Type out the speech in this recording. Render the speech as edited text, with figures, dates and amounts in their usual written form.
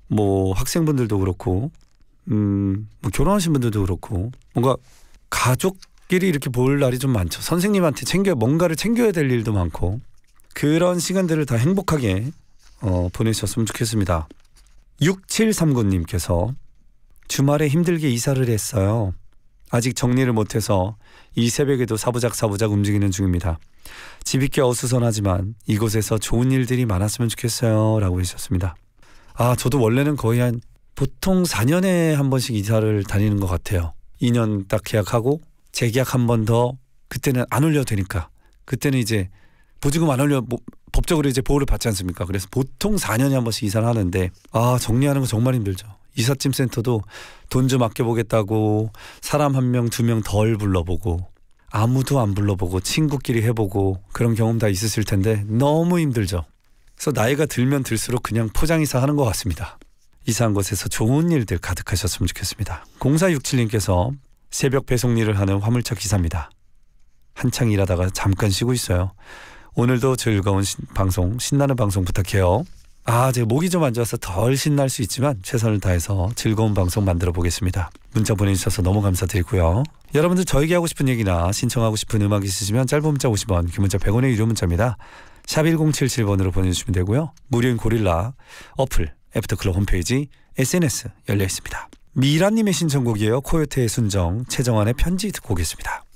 뭐 학생분들도 그렇고 뭐 결혼하신 분들도 그렇고 뭔가 가족끼리 이렇게 볼 날이 좀 많죠. 선생님한테 뭔가를 챙겨야 될 일도 많고 그런 시간들을 다 행복하게 보내셨으면 좋겠습니다. 6739님께서 주말에 힘들게 이사를 했어요. 아직 정리를 못해서 이 새벽에도 사부작 움직이는 중입니다. 집이 꽤 어수선하지만 이곳에서 좋은 일들이 많았으면 좋겠어요 라고 해주셨습니다. 저도 원래는 거의 보통 4년에 한 번씩 이사를 다니는 것 같아요. 2년 딱 계약하고 재계약 한 번 더, 그때는 안 올려도 되니까 그때는 이제 보증금 안 올려 법적으로 이제 보호를 받지 않습니까? 그래서 보통 4년에 한 번씩 이사를 하는데 정리하는 거 정말 힘들죠. 이삿짐 센터도 돈 좀 아껴보겠다고 사람 1명 2명 덜 불러보고 아무도 안 불러보고 친구끼리 해보고 그런 경험 다 있으실 텐데 너무 힘들죠. 그래서 나이가 들면 들수록 그냥 포장이사 하는 것 같습니다. 이사한 곳에서 좋은 일들 가득하셨으면 좋겠습니다. 0467님께서 새벽 배송 일을 하는 화물차 기사입니다. 한창 일하다가 잠깐 쉬고 있어요. 오늘도 즐거운 신나는 방송 부탁해요. 제가 목이 좀 안 좋아서 덜 신날 수 있지만 최선을 다해서 즐거운 방송 만들어 보겠습니다. 문자 보내주셔서 너무 감사드리고요. 여러분들 저에게 하고 싶은 얘기나 신청하고 싶은 음악 있으시면 짧은 문자 50원, 긴 문자 100원의 유료 문자입니다. 샵 1077번으로 보내주시면 되고요. 무료인 고릴라 어플, 애프터클럽 홈페이지, SNS 열려 있습니다. 미라님의 신청곡이에요. 코요태의 순정, 최정환의 편지 듣고 오겠습니다.